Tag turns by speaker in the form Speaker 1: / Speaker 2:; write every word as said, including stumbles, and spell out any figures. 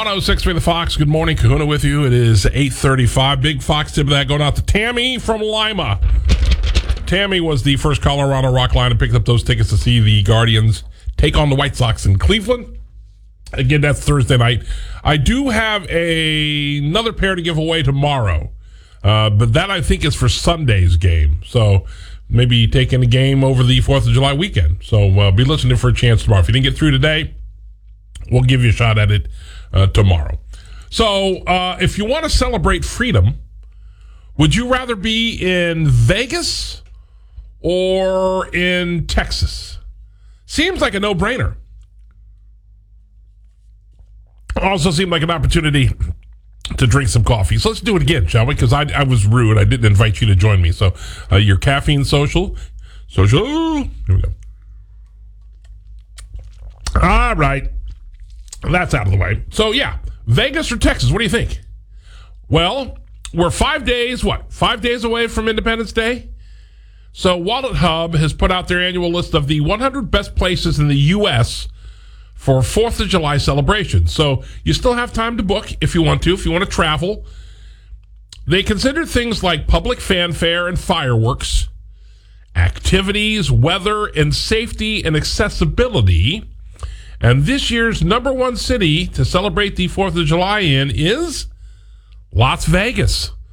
Speaker 1: one oh six point three The Fox. Good morning. Kahuna with you. It is eight thirty-five. Big Fox tip of that going out to Tammy from Lima. Tammy was the first Colorado Rock line and picked up those tickets to see the Guardians take on the White Sox in Cleveland. Again, that's Thursday night. I do have a, another pair to give away tomorrow. Uh, but that, I think, is for Sunday's game. So maybe taking a game over the fourth of July weekend. So uh, be listening for a chance tomorrow. If you didn't get through today, we'll give you a shot at it uh, tomorrow. So uh, if you want to celebrate freedom, would you rather be in Vegas or in Texas? Seems like a no-brainer. Also seemed like an opportunity to drink some coffee. So let's do it again, shall we? Because I, I was rude. I didn't invite you to join me. So uh, your caffeine social. Social. Here we go. All right. That's out of the way. So, yeah. Vegas or Texas? What do you think? Well, we're five days, what? Five days away from Independence Day? So Wallet Hub has put out their annual list of the one hundred best places in the U S for fourth of July celebrations. So you still have time to book if you want to, if you want to travel. They consider things like public fanfare and fireworks, activities, weather, and safety and accessibility. And this year's number one city to celebrate the fourth of July in is Las Vegas.